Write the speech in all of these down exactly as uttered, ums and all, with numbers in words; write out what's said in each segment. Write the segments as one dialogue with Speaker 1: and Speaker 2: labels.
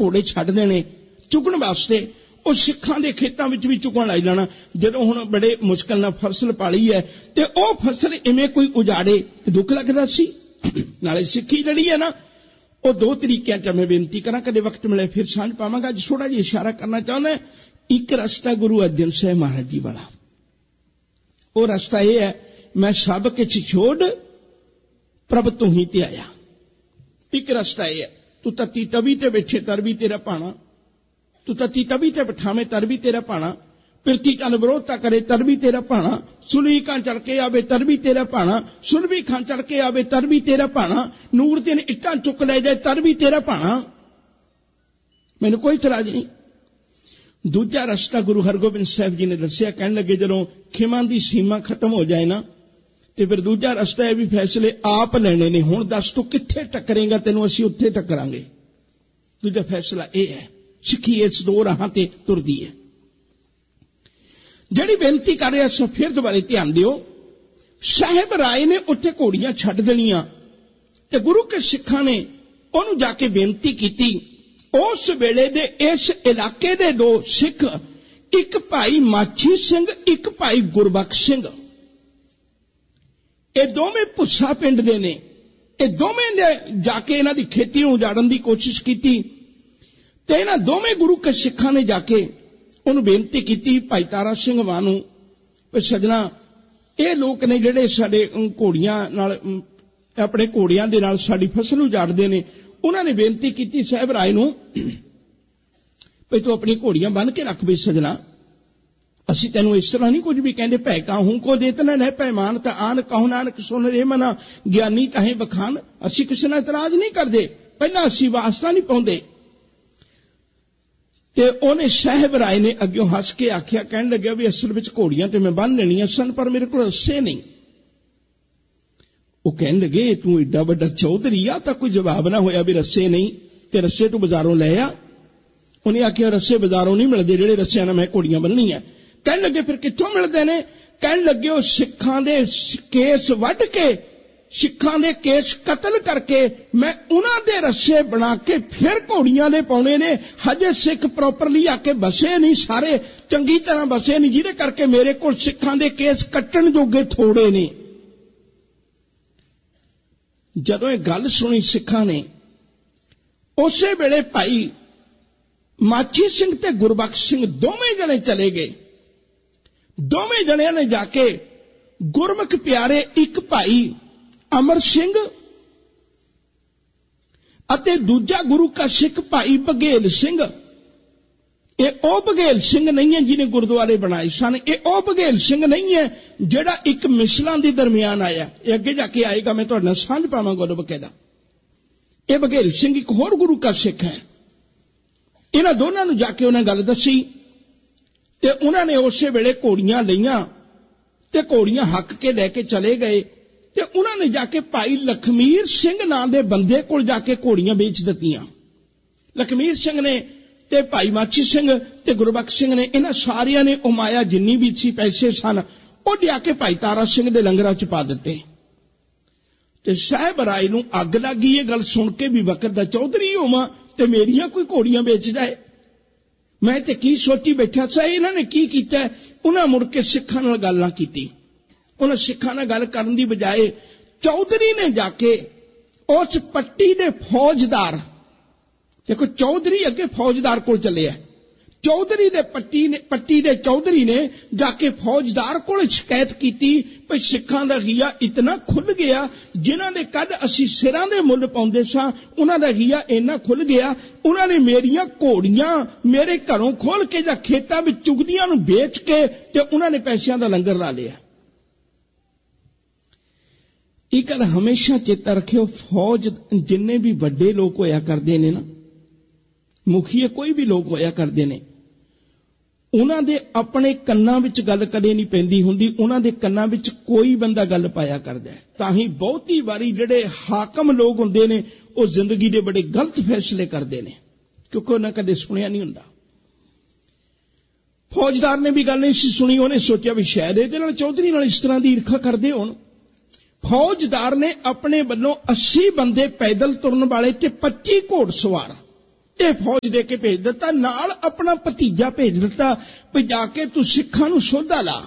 Speaker 1: घोड़े छड्ड देने चुगण वास्ते, ਉਹ ਸਿੱਖਾਂ ਦੇ ਖੇਤਾਂ ਵਿੱਚ ਵੀ ਚੁਗਣ ਲੱਗ ਜਾਣਾ। ਜਦੋਂ ਹੁਣ ਬੜੇ ਮੁਸ਼ਕਲ ਨਾਲ ਫਸਲ ਪਾਲੀ ਹੈ ਤੇ ਉਹ ਫਸਲ ਇਵੇਂ ਕੋਈ ਉਜਾੜੇ ਦੁੱਖ ਲੱਗਦਾ ਸੀ। ਨਾਲੇ ਸਿੱਖੀ ਜਿਹੜੀ ਹੈ ਨਾ ਉਹ ਦੋ ਤਰੀਕਿਆਂ ਚ ਮੈਂ ਬੇਨਤੀ ਕਰਾਂ, ਕਦੇ ਵਕਤ ਮਿਲੇ ਫਿਰ ਸਾਂਝ ਪਾਵਾਂਗਾ। ਅੱਜ ਥੋੜਾ ਜਿਹਾ ਇਸ਼ਾਰਾ ਕਰਨਾ ਚਾਹੁੰਦਾ। ਇੱਕ ਰਸਤਾ ਗੁਰੂ ਅਰਜਨ ਸਾਹਿਬ ਮਹਾਰਾਜ ਜੀ ਵਾਲਾ, ਉਹ ਰਸਤਾ ਇਹ ਹੈ, ਮੈਂ ਸਭ ਕੁਛ ਛੋੜ ਪ੍ਰਭ ਤੂੰ ਹੀ ਤੇ ਆਇਆ। ਇੱਕ ਰਸਤਾ ਇਹ ਹੈ, ਤੂੰ ਤਤੀ ਤਵੀ ਤੇ ਬੈਠੇ ਤਰ ਵੀ ਤੇਰਾ ਭਾਣਾ, तू तती तभी ते बिठावे तर भी तेरा भाणा, पिरती कन विरोधता करे तर भी तेरा भाणा, सुलभी खां चढ़ के आवे तर भी तेरा भाणा, सुलभी खां चढ़ के आवे तर भी तेरा भाणा, नूर दिन इट्टां चुक ले जाए तर भी तेरा भाणा। मैनूं कोई इतराज नहीं। दूजा रस्ता गुरु हरगोबिंद साहिब जी ने दस्सिया, कहण लगे जदों खिमां दी सीमा खत्म हो जाए ना ते फिर दूजा रस्ता है भी फैसले आप लेने ने। हुण दस तू कित्थे टकरेगा, तैनूं असीं उत्थे टकरांगे। दूजा फैसला यह है, सिक्खी इस दो राहां ते तुरदी है। जिहड़ी बेनती कर रहा सो फिर दोबारे ध्यान दिओ। साहिब राय ने उत्थे घोड़ियां छड्ड देणियां ते गुरु के सिखां ने उहनूं जाके बेनती कीती। उस वेले दे इस इलाके दे दो सिख, एक भाई माछी सिंह, एक भाई गुरबख्श सिंह, ये दोवें भुस्सा पिंड दे ने। ये दोवें ने जाके इन्हां दी खेती नूं उजाड़न दी कोशिश कीती ते इन्हां दोवें गुरु के सिखां ने जाके उन्होंने बेनती की भाई तारा सिंह वानू, सजना ये लोग ने जिहड़े साडे घोड़ियां नाल अपने घोड़ियां दे नाल साडी फसल उजाड़दे ने। उन्होंने बेनती की साहिब राय नूं भाई तू अपनी घोड़ियां बन के रख भी सजना, असी तैनूं इस तरह नहीं कुछ भी कहंदे। भै काहू को देतना न पैमान ता आन कहू नानक सुन रे मना, ज्ञानी ताहे बखान। असी किसी नाल इतराज नहीं करदे, पहला असी वास्ता नहीं पाउंदे। ते उन्हें साहिब राय ने अग्यों हस के आख्या, कहन लग्या भी असल विच घोड़ियां ते मैं बन लेनियां सन पर मेरे कोल रस्से नहीं। वो कहन लगे तू एडा वड्डा चौधरी आ तां कोई जवाब ना होया भी रस्से नहीं, ते रस्से तू बाजारों ले आ। उन्हें आख्या रस्से बाजारों नहीं मिलदे जिहड़े रस्सियां नाल मैं घोड़ियां बन्नी है। कहन लगे फिर कित्थों मिलदे ने? कहन लगे ओ सिखां दे केस वड्ड के, सिखां दे केस कतल करके मैं उन्हां दे रस्से बना के फिर घोड़ियां दे पाउणे ने। हजे सिख प्रॉपरली आके बसे नहीं, सारे चंगी तरह बसे नहीं, जिहदे करके मेरे कोल सिखां दे केस कट्टण जोगे थोड़े ने। जदों ये गल सुनी सिखां ने, उसे वेले भाई माछी सिंह ते गुरबख्श सिंह दोवें जने चले गए। दोवें जणियां ने जाके गुरमुख प्यारे एक भाई अमर सिंह अते दूजा गुरु का सिख भाई बघेल सिंह, ये ओ बघेल सिंह नहीं है जिन्हें गुरुद्वारे बनाए सन, ये ओ बघेल सिंह नहीं है जेड़ा एक मिसलां दे दरमियान आया। ये अगे जाके आएगा, मैं तुहाडे नाल सांझ पावांगा उहदा बकायदा। ये बघेल सिंह एक होर गुरु का सिख है। इन्हां दोनां नूं जाके उन्हें गल दसी ते उन्होंने उस वेले घोड़ियां लईआं ते घोड़ियां हक के लैके चले गए ते उन्होंने जाके भाई लखमीर सिंह नां दे बंदे कोल जाके घोड़ियां बेच दित्तियां। लखमीर सिंह ने ते भाई माछी सिंह ते गुरबख्श सिंह ने, इन्हां सारियां ने उमाया जिन्नी भी सी पैसे सन वो जाके भाई तारा सिंह दे लंगरां च पा दित्ते। ते साहिब राय नूं अग लग गई ये गल सुन के भी वक्त दा चौधरी होवां ते मेरियां कोई घोड़ियां बेच जाए। मैं ते की सोची बैठा सा, इन्हां ने की कीता? उन्हां मुड़ के सिखां नाल गल ना कीती। उन्हां सिखां नाल गल करन दी बजाए चौधरी ने जाके उस पट्टी दे फौजदार, देखो चौधरी अगे फौजदार कोल चले है, चौधरी दे पट्टी ने पट्टी दे चौधरी ने जाके फौजदार कोल शिकायत कीती भाई सिखां दा गिया इतना खुल गया, जिन्हां दे कद असी सिरां दे मुल पाउंदे सां उन्हां दा गिया इन्ना खुल गया, उन्हां ने मेरियां घोड़ियां मेरे घरों खोल के जां खेतां विच चुगदियां नूं बेच के ते उन्हां ने पैसिਆਂ दा लंगर ला लिया। एक गल हमेशा चेता रखियो, फौज जिन्ने भी वड्डे लोग होया करदे ने ना, मुखिए कोई भी लोग होया करदे ने, उन्हां दे अपने कन्नां विच गल कदे नहीं पैंदी हुंदी, उन्हां दे कन्नां विच कोई बंदा गल पाया करदा है। तां ही बहुती वारी जिहड़े हाकम लोग हुंदे ने वो जिंदगी दे बड़े गलत फैसले करदे ने, क्योंकि उन्हां कदे सुनिया नहीं हुंदा। फौजदार ने भी गल नहीं सी सुनी, उन्हें सोचा भी शायद इहदे नाल चौधरी नाल इस तरह दी ईर्खा करदे होण। फौजदार ने अपने वल्लों अस्सी बंदे पैदल तुरन वाले ते पच्ची घोड़सवार ਇਹ फौज दे के भेज दिता, नाल अपना भतीजा भेज दिता भी जाके तू सिखां नूं सोधा ला।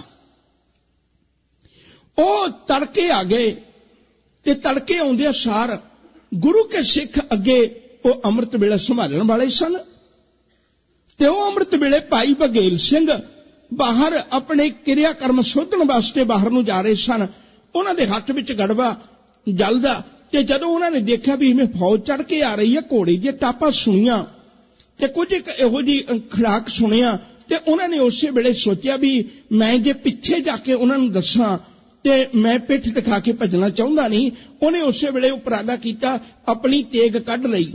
Speaker 1: ਉਹ तड़के आ गए ते तड़के आउंदे सार गुरु के सिख अगे वो अमृत वेला संभालण वाले सन ते वो अमृत वेले भाई बघेल सिंह बाहर अपने क्रिया कर्म सोधण वास्ते बाहर नूं जा रहे सन। उन्हां दे हत्थ विच गड़वा जलदा ते जदों उन्हां ने देखिया भी इवें फौज चढ़ के आ रही है, घोड़े दी टापा सुनिया ते कुछ एक इहो जी खड़ाक सुनिया ते उन्हां ने उस वेले सोचिया भी मैं जे पिछे जाके उन्हां नूं दस्सां ते मैं पिठ दिखा के भजना चाहुंदा नहीं। उन्हें उस वेले उपराला कीता, अपनी तेग कढ लई।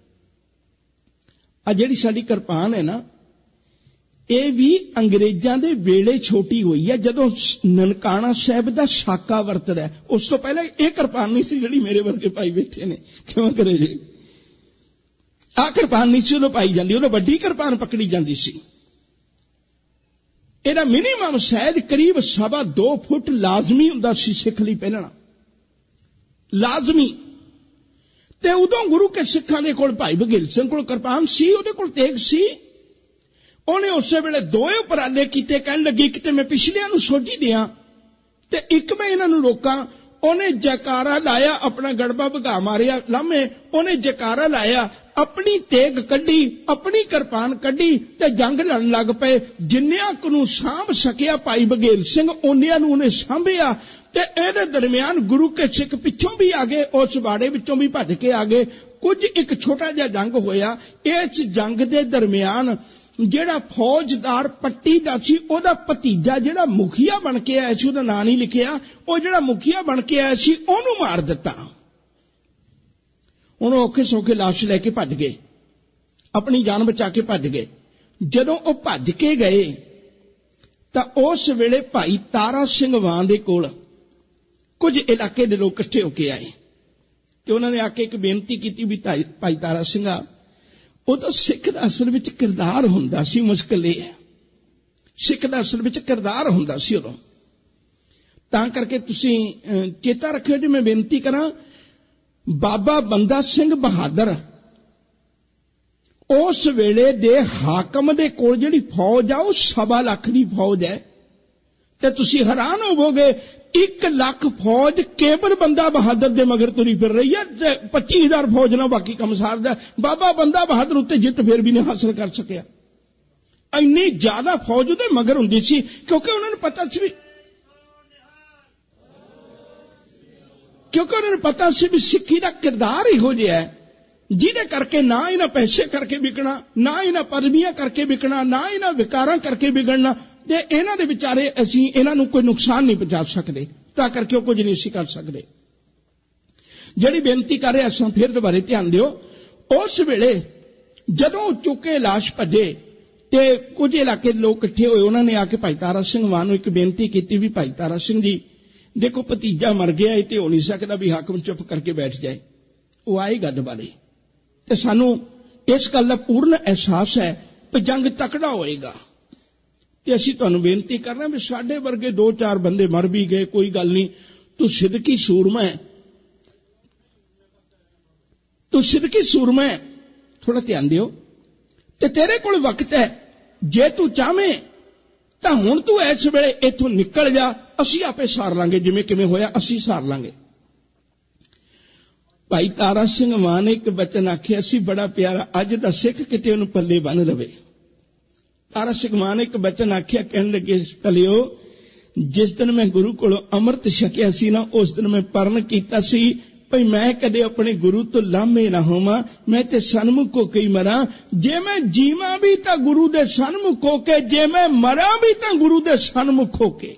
Speaker 1: आ जिहड़ी साडी किरपान है ना, ਇਹ भी अंग्रेजां दे वेले छोटी हुई है जदों ननकाना साहिब दा साका वरतदा है। उस तो पहले ये किरपान नहीं सी जिहड़ी मेरे वर्गे भाई बैठे ने, क्यों करे जी। आ किरपान नहीं सी उदों पाई जांदी, उदों वड्डी किरपान पकड़ी जांदी सी। ਇਹਦਾ मिनिमम शायद करीब सवा दो फुट लाजमी हुंदा सी सिख लई पहनना, लाजमी। ते उदों गुरु के सिखां दे कोल भाई बघेल सिंह कोल किरपान सी, उहदे कोल तेग सी। उन्हें उस वेले दोए उपराले कीते, कहण लगी कि ते मैं पिछलियां नूं सोझी दियां ते एक मैं इन्हां नूं रोकां। उन्हें जयकारा लाया, अपना गड़बा भगा मारिया लामे, उन्हें जयकारा लाया, अपनी तेग कड्डी, अपनी किरपान कड्डी ते जंग लड़न लग पे। जिन्नियां कु सांभ सकिया भाई बघेल सिंह उन्नियां नूं उन्हें सांभिया ते इहदे दरमियान गुरु के सिख पिछों भी आ गए, उस बाड़े विचों भी भज के आ गए। कुछ एक छोटा जिहा जंग होया। इस जंग दे दरमियान ਜਿਹੜਾ फौजदार पट्टी ਦਾ ਸੀ ਉਹਦਾ ਭਤੀਜਾ ਜਿਹੜਾ ਮੁਖੀਆ ਬਣ ਕੇ ਆਇਆ ਸੀ, ਉਹਦਾ ਨਾਂ ਨਹੀਂ ਲਿਖਿਆ, ਉਹ ਜਿਹੜਾ ਮੁਖੀਆ ਬਣ ਕੇ ਆਇਆ ਸੀ ਉਹਨੂੰ ਮਾਰ ਦਿੱਤਾ। ਉਹਨੂੰ ਔਖੇ ਸੌਖੇ ਲਾਸ਼ ਲੈ ਕੇ ਭੱਜ ਗਏ, ਆਪਣੀ ਜਾਨ ਬਚਾ ਕੇ ਭੱਜ ਗਏ। ਜਦੋਂ ਉਹ ਭੱਜ ਕੇ ਗਏ ਤਾਂ ਉਸ ਵੇਲੇ ਭਾਈ ਤਾਰਾ ਸਿੰਘ ਵਾਂ ਦੇ ਕੋਲ ਕੁਝ ਇਲਾਕੇ ਦੇ ਲੋਕ ਇਕੱਠੇ ਹੋ ਕੇ ਆਏ ਤੇ ਉਹਨਾਂ ਨੇ ਆ ਕੇ ਇੱਕ ਬੇਨਤੀ ਕੀਤੀ ਵੀ ਭਾਈ ਤਾਰਾ ਸਿੰਘਾ, उदों सिख दा असल विच किरदार हुंदा सी, मुश्किल ये है, सिख दा असल विच किरदार हुंदा सी उदों। तां करके तुसीं चेता रखियो जी, मैं बेनती करां, बाबा बंदा सिंह बहादुर उस वेले दे हाकम दे कोल जिहड़ी फौज आ वो सवा लाख दी फौज है ते तुसीं हैरान होवोगे एक लाख फौज केवल बंदा बहादुर दे मगर तुरी फिर रही है। पच्ची हजार फौज ना बाकी कम सारदा। बाबा बंदा बहादुर उत्ते जित फिर भी नहीं हासिल कर सकिया। इन्नी ज्यादा फौज उहदे मगर हुंदी सी क्योंकि उन्होंने पता सी भी क्योंकि उन्होंने पता सी भी सिक्खी दा किरदार इहो जिहा है जिहदे करके ना इन्हां पैसे करके विकना, ना इन्हां पदवियां करके विकना, ना इन्हां विकारां करके बिगड़ना ते इन्हां दे विचारे असीं इन्हां नूं कोई नुकसान नहीं पहुंचा सकदे। तां करके वो कुछ नहीं सी कर सकदे। जिहड़ी बेनती कर रहे असां फिर दुबारे ध्यान दिओ। उस वेले जदों चुके लाश भजे ते कुछ इलाके लोग इकट्ठे होए, उन्हां ने आके भाई तारा सिंह वां नूं एक बेनती कीती भी भाई तारा सिंह जी देखो भतीजा मर गया है ते हो नहीं सकदा भी हाकम चुप करके बैठ जाए। वो आए गल वाले ते सानूं इस गल दा पूर्ण एहसास है कि जंग तकड़ा होएगा ते असीं तुहानूं बेनती करना भी साडे वर्गे दो चार बंदे मर भी गए, कोई गल नहीं, तू सिदकी सूरमा है, तू सिदकी सूरमा है, थोड़ा ध्यान दिओ ते तेरे कोल वक्त है, जे तू चाहें तां हुण तू इस वेले इत्थों निकल जा, असीं आपे सार लांगे, जिवें किवें होया असीं सार लांगे। भाई तारा सिंह वां ने एक वचन आखिया सी बड़ा प्यारा, अज दा सिख किते उहनूं पल्ले बन लवे। तारा सिंह वां ने एक वचन आखिया, कहण लगे भलिओ जिस दिन मैं गुरु कोलों अमृत छकिया सी ना, उस दिन मैं परण कीता सी भई मैं कदे अपने गुरु तो लामे ना होवां, मैं ते सन्मुख होके ही मरां। जे मैं जीवां भी तां गुरु दे सन्मुख होके, जे मैं मरां भी तां गुरु दे सन्मुख होके।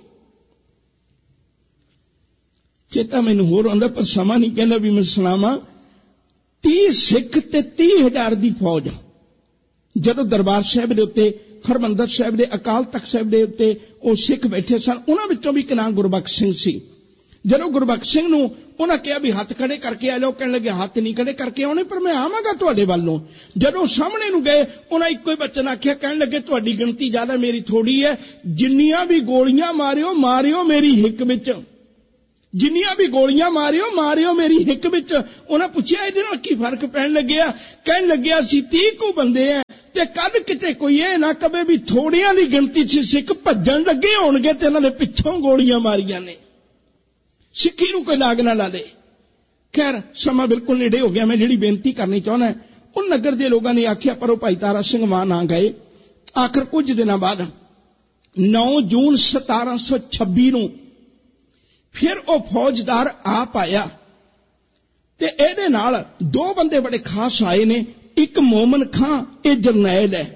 Speaker 1: चेता मैनूं होर आउंदा पर समा नहीं कहंदा भी मैं सुणावां। तीह सिख ते तीह हजार दी फौज जदों दरबार साहिब दे उत्ते, हरमंदर साहिब दे, अकाल तख्त साहिब दे उत्ते वो सिख बैठे सन, उन्हां विचों भी एक नाम गुरबख्श सिंह सी। जदों गुरबख्श सिंह नूं उन्हां कहा भी हाथ खड़े करके आ जाओ, कहण लगे हाथ नहीं खड़े करके आउणे पर मैं आवांगा तुहाडे वल्लों। जदों सामने नूं गए उन्हां इक्को ही वचन आखिया, कहण लगे तुहाडी गिणती ज्यादा मेरी थोड़ी है, जिन्नियां भी गोलियां मारियो मारियो मेरी हिक विच, जिन्नियां भी गोलियां मारियो मारियो मेरी हिक विच। उन्हें पूछया इहदे नाल की फर्क पैण लग्या? कहण लग्या सी तीह कु बंदे हैं ते कद किते कोई ये ना कवे भी थोड़ियां दी गिणती च सिख भज्जण लगे होणगे ते इन्हां दे पिछों गोलियां मारियां ने, सिक्खी नूं कोई लाग ना ला दे। खैर समा बिल्कुल नेड़े हो गया। मैं जिहड़ी बेनती करनी चाहुंदा उन नगर दे लोगां ने आख्या पर भाई तारा सिंह मां ना गए। आखिर कुछ दिनां बाद नौ जून सतारा सौ छब्बी नूं फिर वो फौजदार आप आया ते इहदे नाल दो बंदे बड़े खास आए ने। एक मोमन खां ये जरनैल है,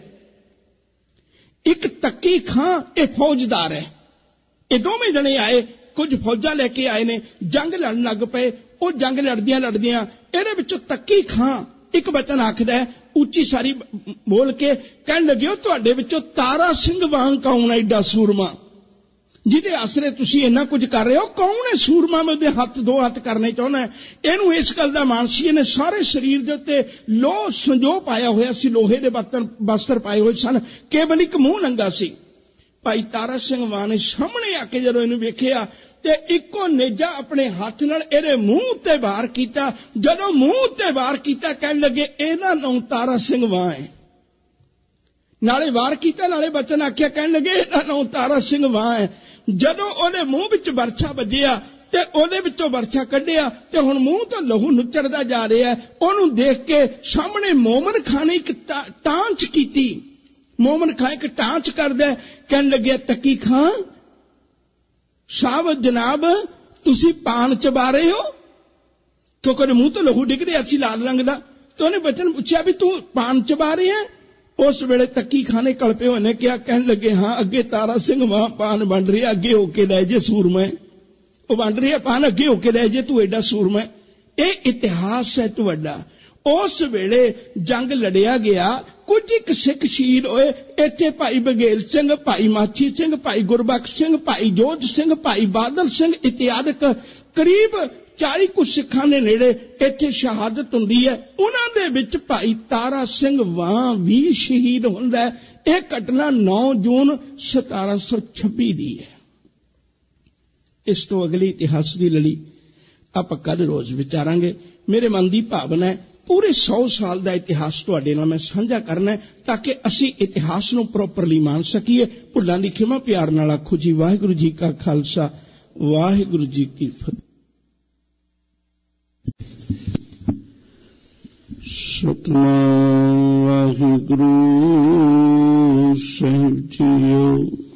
Speaker 1: एक तक्की खां ये फौजदार है। ये दोवें जने आए, कुछ फौजा लेके आए ने, जंग लड़न लग पे। वो जंग लड़दियां लड़दियां इहदे विचों तक्की खां एक वचन आखदा है उच्ची सारी बोल के, कहण लगे तुहाडे विचों तारा सिंह वांग कौन है एडा सूरमा जिहदे आसरे तुसीं इन्ना कुछ कर रहे हो? कौन है सूरमा? मैं उहदे हत्थ दो हत्थ करने चाहुंदा। इहनूं इस गल दा मानसी ने सारे शरीर दे उत्ते लोह संजो पाया होया सी, लोहे दे बर्तन बस्तर पाए होए सन, केवल एक मूंह नंगा सी। भाई तारा सिंह वां ने सामने आके जदों इहनूं वेखिया ते इक्को नेजा अपने हाथ नाल इहदे मूंह उत्ते वार कीता। जदों मूंह उत्ते वार कीता कहण लगे इहदा नाम तारा सिंह वां है। नाले वार कीता नाले बचन आख्या, कहण लगे इहदा नाम तारा सिंह वां है। जदों ओहदे मूंह विच बरछा वज्जिया ते ओहदे विचों बरछा कढिया ते हुण मूंह तो लहू नुचड़दा जा रिहा है। ओहनूं देख के सामने मोमन खां ने एक टांच कीती। मोमन खां एक टांच करदा, कहण लगे तकी खां साहब जनाब तुसी पान चबा रहे हो? क्योंकि मुंह तो लहू डिग रहा सी लाल रंग दा। तो उन्हें बचन पूछा भी तू पान चबा रहे है? उस वेले तक्की खाने कलपे होए ने क्या? कहण लगे हाँ अगे तारा सिंह वहां पान बंड रही, अगे होके लै जे सूरमा, वो बंड रही है पान, अगे होके लै जे तू एडा सूरमा। ये इतिहास है तुहाडा। उस वेले जंग लड़िया गया, कुछ एक सिख शहीद होए। इत्थे भाई बघेल सिंह, भाई माछी सिंह, भाई गुरबख्श सिंह, भाई जोध सिंह, भाई बादल सिंह इत्यादि करीब चाली कुछ सिखां ने नेड़े इत्थे शहादत हुंदी है। उन्हां दे विच भाई तारा सिंह वां भी शहीद हुंदा है। यह घटना नौ जून सतारा सौ छब्बी दी है। इस तो अगली इतिहास की लड़ी आपां कल रोज विचारांगे। मेरे मन की भावना है पूरे सौ साल का इतिहास तुहाडे नाल मैं साझा करना है ताकि असी इतिहास नूं प्रॉपरली मान सकीए। भुल्लां दी खिमा प्यार नाल आखो जी वाहिगुरू जी का खालसा वाहिगुरू जी की फतेह। सतनाम वाहिगुरू साहिब जीओ।